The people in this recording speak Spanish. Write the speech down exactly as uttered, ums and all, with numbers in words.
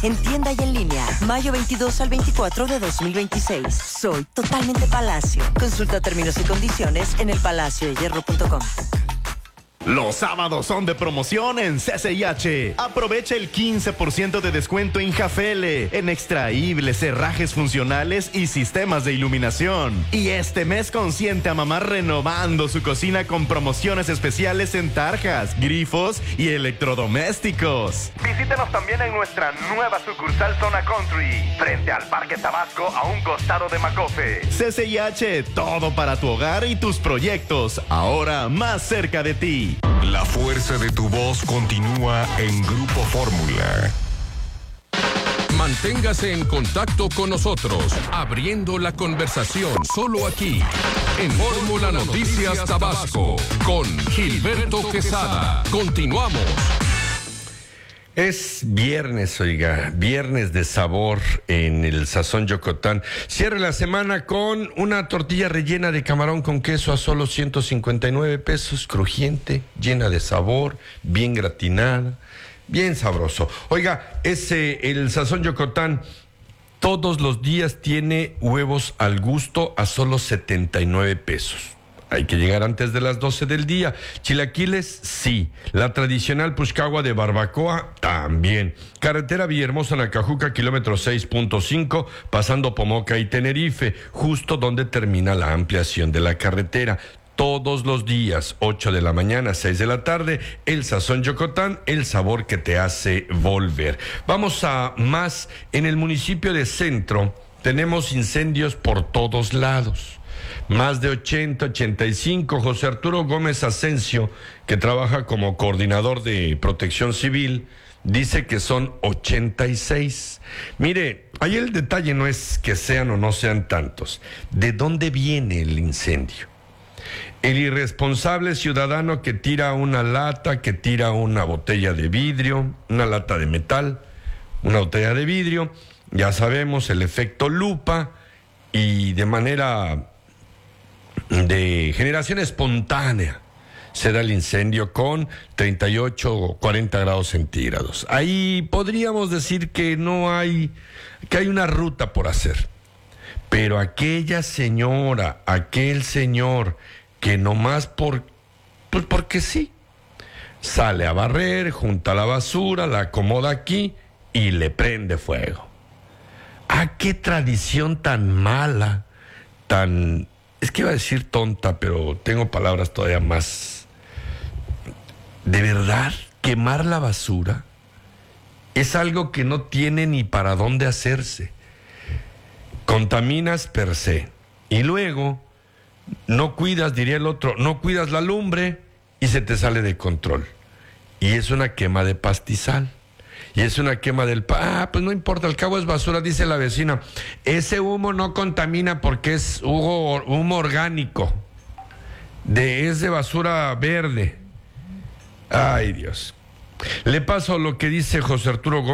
En tienda y en línea, mayo veintidós al veinticuatro de dos mil veintiséis. Soy totalmente Palacio. Consulta términos y condiciones en el palacio de hierro punto com. Los sábados son de promoción en C C I H. Aprovecha el quince por ciento de descuento en Jafele, en extraíbles, herrajes funcionales y sistemas de iluminación. Y este mes consiente a mamá renovando su cocina con promociones especiales en tarjas, grifos y electrodomésticos. Visítenos también en nuestra nueva sucursal Zona Country, frente al Parque Tabasco, a un costado de Macofe. C C I H, todo para tu hogar y tus proyectos, ahora más cerca de ti. La fuerza de tu voz continúa en Grupo Fórmula. Manténgase en contacto con nosotros, abriendo la conversación solo aquí, en Fórmula Noticias Tabasco, con Gilberto Quesada. Continuamos. Es viernes, oiga, viernes de sabor en el Sazón Yocotán. Cierre la semana con una tortilla rellena de camarón con queso a solo ciento cincuenta y nueve pesos, crujiente, llena de sabor, bien gratinada, bien sabroso. Oiga, ese, el Sazón Yocotán todos los días tiene huevos al gusto a solo setenta y nueve pesos. Hay que llegar antes de las doce del día. Chilaquiles, sí. La tradicional puchcagua de barbacoa, también. Carretera Villahermosa, Nacajuca, kilómetro seis punto cinco, pasando Pomoca y Tenerife, justo donde termina la ampliación de la carretera. Todos los días, ocho de la mañana, seis de la tarde, el Sazón Yocotán, el sabor que te hace volver. Vamos a más. En el municipio de Centro tenemos incendios por todos lados. Más de ochenta, ochenta y cinco. José Arturo Gómez Asensio, que trabaja como coordinador de Protección Civil, dice que son ochenta y seis. Mire, ahí el detalle no es que sean o no sean tantos. ¿De dónde viene el incendio? El irresponsable ciudadano que tira una lata, que tira una botella de vidrio, una lata de metal, una botella de vidrio, ya sabemos el efecto lupa, y de manera de generación espontánea se da el incendio con treinta y ocho o cuarenta grados centígrados. Ahí podríamos decir que no hay, que hay una ruta por hacer. Pero aquella señora, aquel señor que nomás por, pues porque sí, sale a barrer, junta la basura, la acomoda aquí y le prende fuego. ¡Ah, qué tradición tan mala! Tan, es que iba a decir tonta, pero tengo palabras todavía más. ¿De verdad quemar la basura es algo que no tiene ni para dónde hacerse? Contaminas per se. Y luego, no cuidas, diría el otro, no cuidas la lumbre y se te sale de control. Y es una quema de pastizal. Y es una quema del... Ah, pues no importa, al cabo es basura, dice la vecina. Ese humo no contamina porque es humo, humo orgánico. De, es de basura verde. Ay, Dios. Le paso lo que dice José Arturo Gómez.